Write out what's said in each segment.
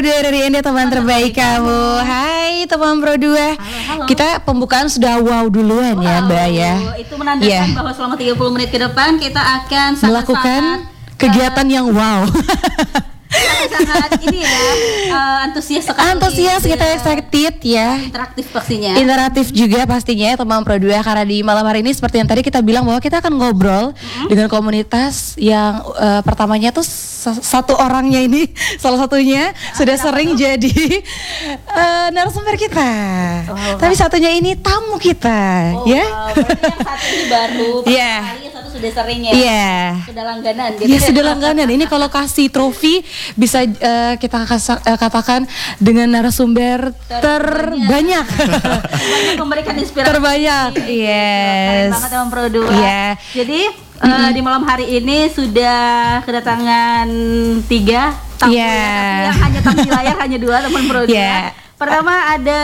Pro 2 dari Ende, teman terbaik kamu. Hai teman Pro 2. Halo. Kita pembukaan sudah wow duluan ya Mbak ya. Itu menandakan bahwa selama 30 menit ke depan kita akan melakukan kegiatan yang wow. sangat ini ya, antusias sekali. Antusias, kita excited ya. Interaktif pastinya. Interaktif juga pastinya ya teman Pro 2, karena di malam hari ini seperti yang tadi kita bilang bahwa kita akan ngobrol dengan komunitas yang pertamanya tuh satu orangnya ini salah satunya sudah sering jadi narasumber kita. Tapi satunya ini tamu kita ya. Berarti yang satu ini baru, yang satu sudah sering ya. Sudah langganan gitu. Ya sudah langganan. Ini kalau kasih trofi bisa kita katakan dengan narasumber terbanyak. Terbanyak memberikan inspirasi. Terbanyak. Yes. Keren banget teman Pro 2. Yeah. Jadi di malam hari ini sudah kedatangan 3 tamu yang hanya tamu di layar hanya 2 teman Pro 2. Pertama ada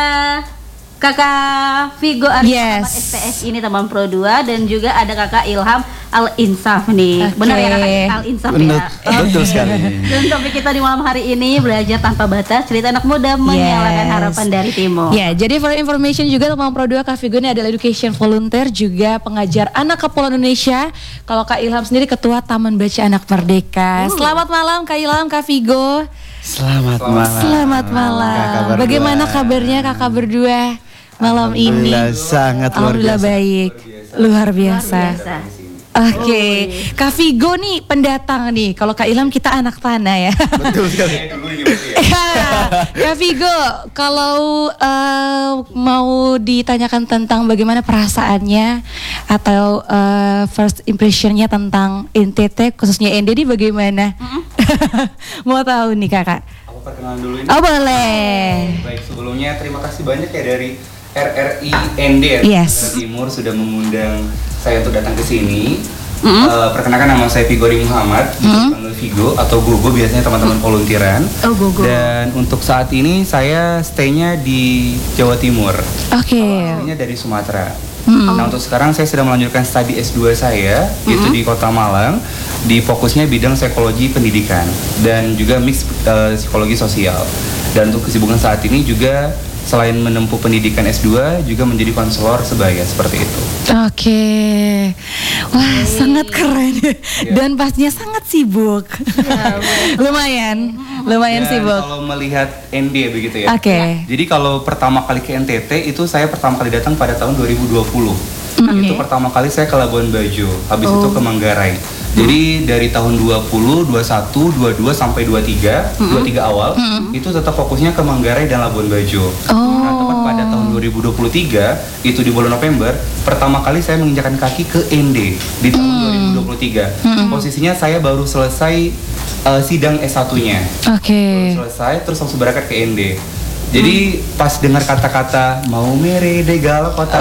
Kakak Vigo Arya STS ini teman Pro 2, dan juga ada Kakak Ilham Al-Insaf nih. Benar ya Kakak Al-Insaf ya? Betul sekali. Dan topik kita di malam hari ini belajar tanpa batas, cerita anak muda menyalakan harapan dari Timur. Ya, jadi for information juga teman Pro 2, Kak Vigo ini adalah education volunteer, juga pengajar anak Kepulauan Indonesia. Kalau Kak Ilham sendiri ketua Taman Baca Anak Merdeka. Selamat malam Kak Ilham, Kak Vigo. Selamat malam. Selamat malam. Bagaimana kabarnya kakak berdua malam ini? Sangat Alhamdulillah baik, luar biasa. Oke, Kak Vigo nih pendatang nih. Kalau Kak Ilham kita anak tanah ya. Betul sekali. Kak Vigo, kalau mau ditanyakan tentang bagaimana perasaannya atau first impressionnya tentang NTT khususnya Ende ini bagaimana? Mau tahu nih kakak? Aku perkenalan dulu ini. Oh boleh. Baik, sebelumnya terima kasih banyak ya dari RRI ND Timur sudah mengundang saya untuk datang ke sini. Perkenalkan, nama saya Vigo Muhammad, dipanggil Vigo atau Gogo biasanya teman-teman volunteeran. Oh Gogo. Dan untuk saat ini saya stay-nya di Jawa Timur. Aslinya dari Sumatera. Nah untuk sekarang saya sedang melanjutkan studi S2 saya, itu di Kota Malang, di fokusnya bidang psikologi pendidikan dan juga mix psikologi sosial. Dan untuk kesibukan saat ini juga selain menempuh pendidikan S2 juga menjadi konselor sebaya seperti itu. Wah sangat keren dan pastinya sangat sibuk. lumayan sibuk. Kalau melihat ND begitu ya. Jadi kalau pertama kali ke NTT itu saya pertama kali datang pada tahun 2020. Itu pertama kali saya ke Labuan Bajo, habis itu ke Manggarai. Jadi dari tahun 20, 21, 22 sampai 23 awal itu tetap fokusnya ke Manggarai dan Labuan Bajo. Nah, tepat pada tahun 2023 itu di bulan November pertama kali saya menginjakkan kaki ke ND di tahun 2023. Posisinya saya baru selesai sidang S1-nya. Baru selesai terus langsung berangkat ke ND. Jadi pas dengar kata-kata mau mere degal kota.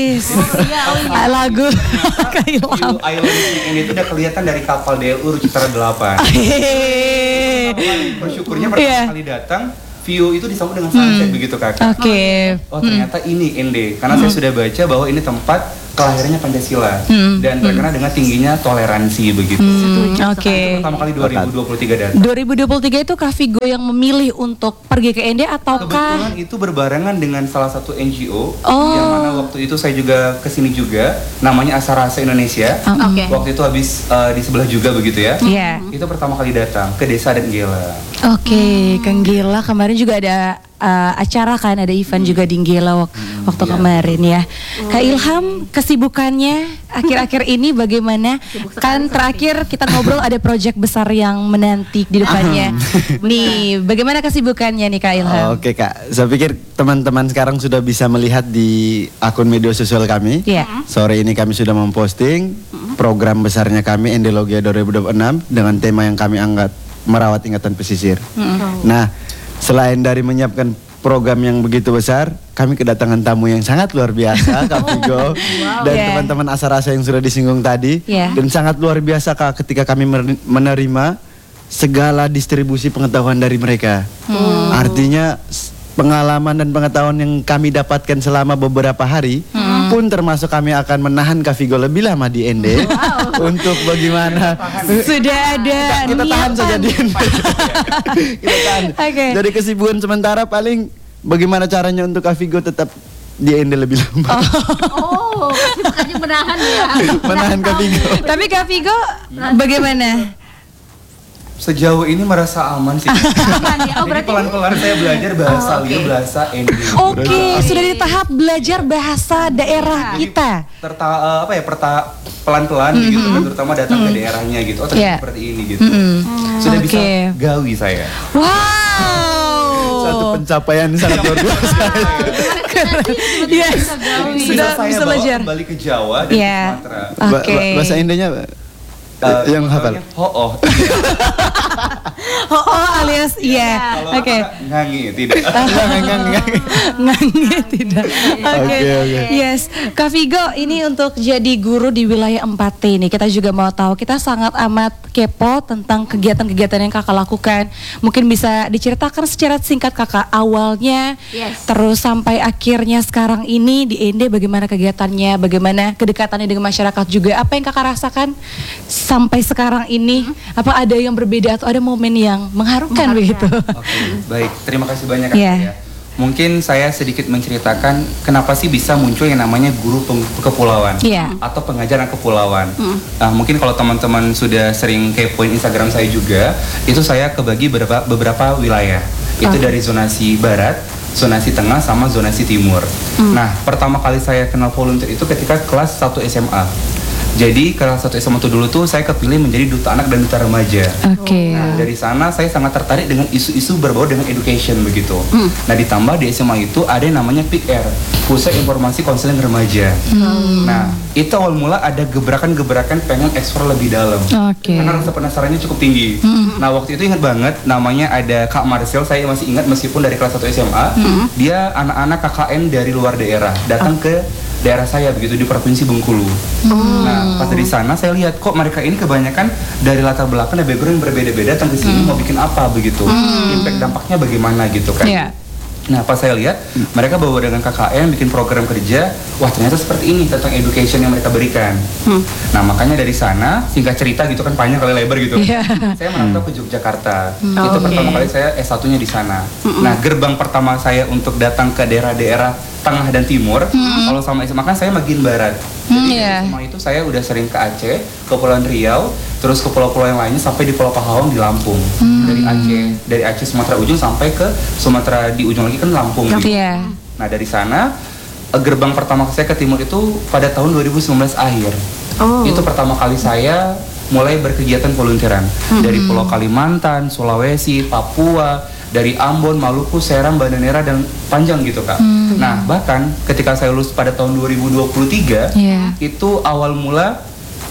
Lagu View Island ini itu udah kelihatan dari kapal DLU Citra 8. Bersyukurnya pertama kali datang view itu disambut dengan sunset begitu kakak. Oh ternyata ini ND, karena saya sudah baca bahwa ini tempat kelahirannya Pancasila dan terkenal dengan tingginya toleransi begitu. Itu pertama kali 2023 datang. 2023 itu Kak Vigo yang memilih untuk pergi ke ND ataukah? Kebetulan itu berbarengan dengan salah satu NGO yang mana waktu itu saya juga kesini juga, namanya Asarasa Indonesia. Waktu itu habis di sebelah juga begitu ya. Itu pertama kali datang ke Desa Denggela. Kenggela kemarin juga ada acara kan, ada event juga di Nggela waktu kemarin ya. Kak Ilham, kesibukannya akhir-akhir ini bagaimana? Kan terakhir kita ngobrol ada proyek besar yang menanti di depannya. Nih, bagaimana kesibukannya nih Kak Ilham? Oke Kak, saya pikir teman-teman sekarang sudah bisa melihat di akun media sosial kami. Sore ini kami sudah memposting program besarnya kami Endelogia 2026 dengan tema yang kami angkat merawat ingatan pesisir. Nah, selain dari menyiapkan program yang begitu besar, kami kedatangan tamu yang sangat luar biasa, Kak Vigo dan teman-teman Asarasa yang sudah disinggung tadi. Dan sangat luar biasa Kak ketika kami menerima segala distribusi pengetahuan dari mereka. Artinya pengalaman dan pengetahuan yang kami dapatkan selama beberapa hari pun termasuk kami akan menahan Kak Vigo lebih lama di ND untuk bagaimana. Sudah ada Kita tahan saja Din. Kita tahan. Okay. Jadi kesibukan sementara paling bagaimana caranya untuk Kak Vigo tetap di Ende lebih lama. Oh, kesibukannya menahan ya. Menahan Kak Vigo. Tapi Kak Vigo bagaimana? Sejauh ini merasa aman sih. Aman ya? Oh, Jadi berarti pelan-pelan saya belajar bahasa Lia, bahasa Ende. Oke, sudah di tahap belajar bahasa daerah kita. Pelan-pelan gitu kan, terutama datang ke daerahnya gitu. Oh, ternyata seperti ini gitu. Sudah bisa gawi saya. Wow. Satu pencapaian sangat luar biasa. Yes. Sudah saya bisa bawa belajar. kembali ke Jawa dan Sumatera. Oke. Bahasa Indenya yang hafal. Oh. Oh alias iya. Oke. Ngangi tidak. Ngangi tidak. Oke. Oke. Yes. Kak Vigo, ini untuk jadi guru di wilayah 4T ini kita juga mau tahu, kita sangat amat kepo tentang kegiatan-kegiatan yang Kakak lakukan. Mungkin bisa diceritakan secara singkat Kakak awalnya, terus sampai akhirnya sekarang ini di Ende bagaimana kegiatannya, bagaimana kedekatannya dengan masyarakat juga, apa yang Kakak rasakan sampai sekarang ini? Apa ada yang berbeda atau ada momen yang mengharukan begitu? Oke, baik. Terima kasih banyak Kak. Ya. Mungkin saya sedikit menceritakan kenapa sih bisa muncul yang namanya guru kepulauan atau pengajaran kepulauan. Mungkin kalau teman-teman sudah sering kepoin Instagram saya juga, itu saya kebagi beberapa wilayah. Itu dari zonasi barat, zonasi tengah, sama zonasi timur. Nah, pertama kali saya kenal volunteer itu ketika kelas 1 SMA. Jadi kelas 1 SMA itu dulu tuh saya kepilih menjadi duta anak dan duta remaja. Oke. Nah, dari sana saya sangat tertarik dengan isu-isu berbau dengan education begitu. Nah, ditambah di SMA itu ada yang namanya PIKR, Pusat Informasi Konseling Remaja. Nah, itu awal mula ada gebrakan-gebrakan pengen eksplor lebih dalam. Karena rasa penasarannya cukup tinggi. Nah, waktu itu ingat banget namanya ada Kak Marcel, saya masih ingat meskipun dari kelas 1 SMA, dia anak-anak KKN dari luar daerah datang ke daerah saya begitu di Provinsi Bengkulu. Nah, pas dari sana saya lihat kok mereka ini kebanyakan dari latar belakang dan background yang berbeda-beda datang ke sini mau bikin apa begitu. Impact dampaknya bagaimana gitu kan. Nah, pas saya lihat mereka bawa dengan KKN bikin program kerja, wah ternyata seperti ini tentang education yang mereka berikan. Nah, makanya dari sana singkat cerita gitu kan panjang kali lebar gitu. Saya merantau ke Yogyakarta. Itu pertama kali saya S1-nya di sana. Nah, gerbang pertama saya untuk datang ke daerah-daerah tengah dan timur, kalau sama SMA kan saya bagian barat. Jadi dari SMA itu saya udah sering ke Aceh, ke Kepulauan Riau, terus ke pulau-pulau yang lainnya sampai di Pulau Pahawang di Lampung. Dari Aceh Sumatera ujung sampai ke Sumatera di ujung lagi kan Lampung. Gitu. Nah, dari sana gerbang pertama saya ke timur itu pada tahun 2019 akhir. Itu pertama kali saya mulai berkegiatan volunteeran dari Pulau Kalimantan, Sulawesi, Papua, dari Ambon, Maluku, Seram, Banda Neira dan panjang gitu Kak. Nah, bahkan ketika saya lulus pada tahun 2023 itu awal mula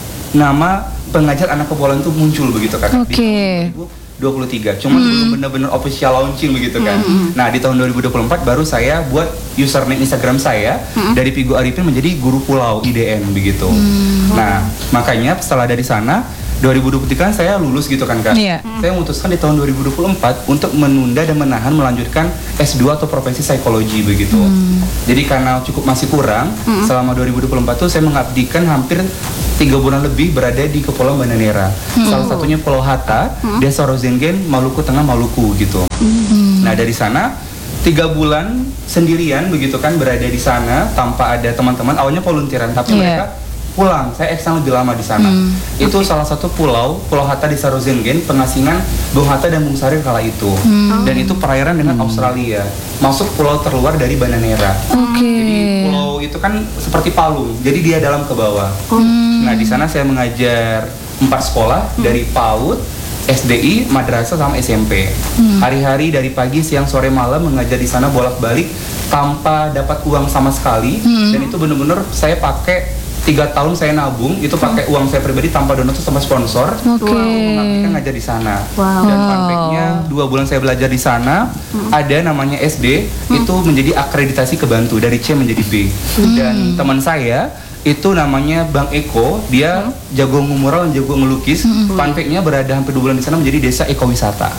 nama pengajar anak kepulauan itu muncul begitu Kak. Di tahun 2023, cuma belum benar-benar official launching begitu kan. Nah, di tahun 2024 baru saya buat username Instagram saya dari Vigo Arifin menjadi Guru Pulau IDN begitu. Nah, makanya setelah dari sana 2023 kan saya lulus gitu kan Kak. Saya memutuskan di tahun 2024 untuk menunda dan melanjutkan S2 atau profesi psikologi begitu. Jadi karena masih kurang, selama 2024 tuh saya mengabdikan hampir 3 bulan lebih berada di Kepulauan Banda Neira. Salah satunya Pulau Hatta, Desa Rozengen, Maluku Tengah, Maluku gitu. Nah, dari sana 3 bulan sendirian begitu kan berada di sana tanpa ada teman-teman. Awalnya volunteeran tapi mereka pulang, saya eksang lebih lama di sana. Itu salah satu Pulau Hatta di Sarozengen, pengasingan Bung Hatta dan Bung Sarir kala itu. Dan itu perairan dengan Australia, masuk pulau terluar dari Banda Neira. Jadi pulau itu kan seperti palung, jadi dia dalam ke bawah. Nah, di sana saya mengajar 4 sekolah dari PAUD, SDI, madrasah sama SMP. Hari-hari dari pagi, siang, sore, malam mengajar di sana bolak-balik tanpa dapat uang sama sekali. Dan itu benar-benar saya pakai 3 tahun saya nabung, itu pakai uang saya pribadi tanpa donatur sama sponsor. Mengabdikan ngajar di sana. Dan fun fact-nya 2 bulan saya belajar di sana, ada namanya SD, itu menjadi akreditasi kebantu dari C menjadi B. Dan teman saya itu namanya Bang Eko, dia jago ngumural dan jago ngelukis. Fun fact-nya berada hampir 2 bulan di sana menjadi desa ekowisata.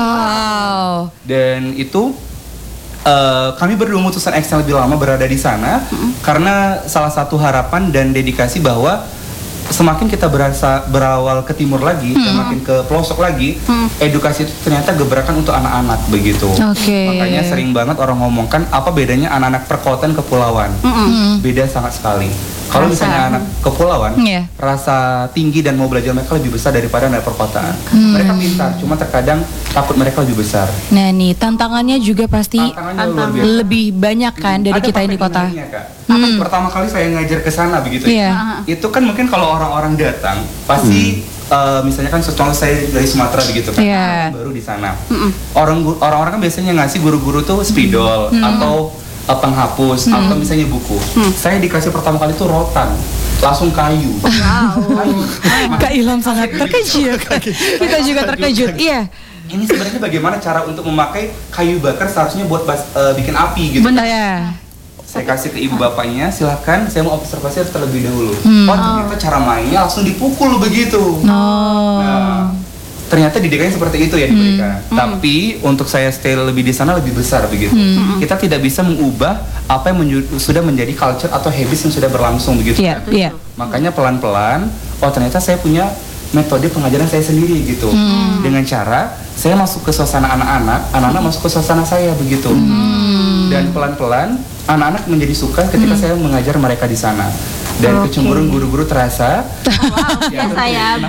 Dan itu kami berdua memutuskan ekstra lebih lama berada di sana karena salah satu harapan dan dedikasi bahwa semakin kita berawal ke timur lagi, semakin ke pelosok lagi, edukasi itu ternyata gebrakan untuk anak-anak begitu. Makanya sering banget orang ngomongkan apa bedanya anak-anak perkotaan kepulauan. Beda sangat sekali. Kalau misalnya anak kepulauan, rasa tinggi dan mau belajar mereka lebih besar daripada anak perkotaan. Mereka pintar, cuma terkadang takut mereka lebih besar. Nah nih, tantangannya juga pasti lebih banyak kan dari kita ini kota. Pertama kali saya ngajar ke sana begitu ya. Itu kan mungkin kalau orang-orang datang pasti misalnya kan contoh saya dari Sumatera begitu kan, baru di sana. Orang-orang kan biasanya ngasih guru-guru tuh spidol atau penghapus atau misalnya buku. Saya dikasih pertama kali tuh rotan, langsung kayu. Kak Ilham sangat terkejut. Kita juga terkejut. Iya. Ini sebenarnya bagaimana cara untuk memakai kayu bakar seharusnya buat bikin api gitu. Benar ya. Saya kasih ke ibu bapaknya, silahkan saya mau observasi terlebih dahulu. Oh ternyata cara mainnya langsung dipukul begitu. Nah, ternyata didikannya seperti itu ya diberikan. Tapi untuk saya stay lebih di sana lebih besar begitu. Kita tidak bisa mengubah apa yang sudah menjadi culture atau habits yang sudah berlangsung begitu. Makanya pelan-pelan, oh ternyata saya punya metode pengajaran saya sendiri gitu. Dengan cara saya masuk ke suasana anak-anak masuk ke suasana saya begitu. Dan pelan-pelan anak-anak menjadi suka ketika saya mengajar mereka di sana. Dan kecemburuan guru-guru terasa. Biasa ya.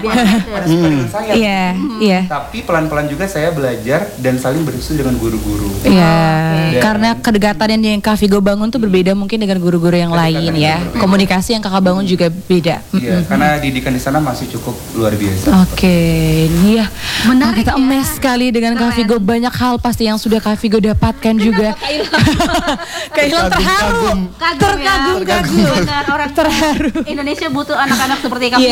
Tapi pelan-pelan juga saya belajar dan saling berdiskusi dengan guru-guru. Karena kedekatan yang Kak Vigo bangun tuh berbeda mungkin dengan guru-guru yang lain ya. Komunikasi yang Kakak bangun juga beda. Karena didikan di sana masih cukup luar biasa. Ini ya. Menarik kita emes sekali dengan Kak Vigo, banyak hal pasti yang sudah Kak Vigo dapatkan juga. Kak Ilham terharu, terkagum-kagum. Orang Indonesia butuh anak-anak seperti kamu.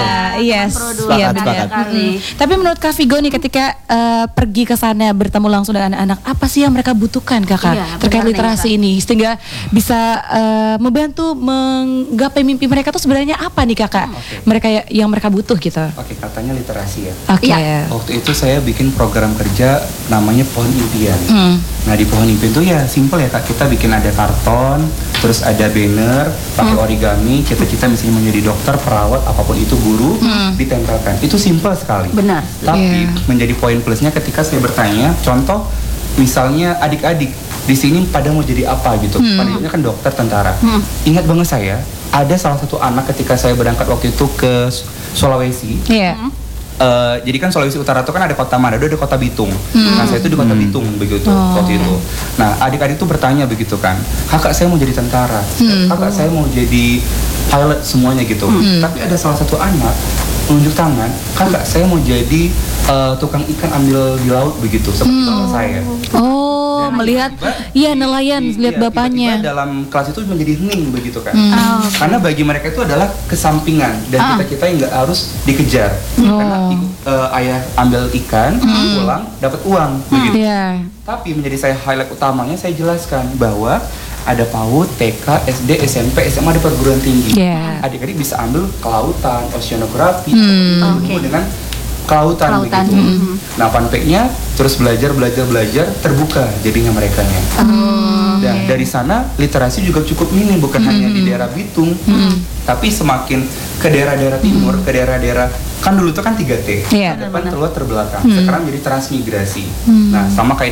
Benar. Tapi menurut Kak Vigo nih ketika pergi ke sana bertemu langsung dengan anak-anak, apa sih yang mereka butuhkan Kakak terkait literasi ini sehingga bisa membantu menggapai mimpi mereka tuh sebenarnya apa nih Kakak? Mereka yang mereka butuh gitu. Katanya literasi ya. Waktu itu saya bikin program kerja namanya Pohon Impian. Nah di Pohon Impian itu ya simple ya Kak, kita bikin ada karton, terus ada banner, pakai origami, cita-cita misalnya menjadi dokter, perawat, apapun itu guru, ditempelkan. Itu simple sekali. Benar. Tapi menjadi poin plusnya ketika saya bertanya, contoh misalnya adik-adik di sini pada mau jadi apa gitu, padanya kan dokter, tentara. Ingat banget saya, ada salah satu anak ketika saya berangkat waktu itu ke Sulawesi. Jadi kan Sulawesi Utara itu kan ada kota Manado, ada kota Bitung. Nah saya itu di kota Bitung begitu waktu itu. Nah adik-adik itu bertanya begitu kan, kakak saya mau jadi tentara, kakak saya mau jadi pilot semuanya gitu. Tapi ada salah satu anak menunjuk tangan, kakak saya mau jadi tukang ikan ambil di laut begitu seperti bapak saya. Melihat nelayan lihat bapaknya. Tiba-tiba dalam kelas itu menjadi hening begitu kan. Karena bagi mereka itu adalah kesampingan dan kita yang nggak harus dikejar. Karena ayah ambil ikan, pulang dapat uang begitu. Tapi menjadi saya highlight utamanya, saya jelaskan bahwa ada PAUD, TK, SD, SMP, SMA, ada perguruan tinggi. Adik-adik bisa ambil kelautan, oceanografi, dengan kelautan begitu. Nah, funpacknya terus belajar terbuka jadinya merekanya. Dan dari sana literasi juga cukup minim, bukan hanya di daerah Bitung, tapi semakin ke daerah-daerah timur, ke daerah-daerah kan dulu itu kan 3T, terdepan, terluar, terbelakang. Sekarang jadi transmigrasi. Nah, sama kayak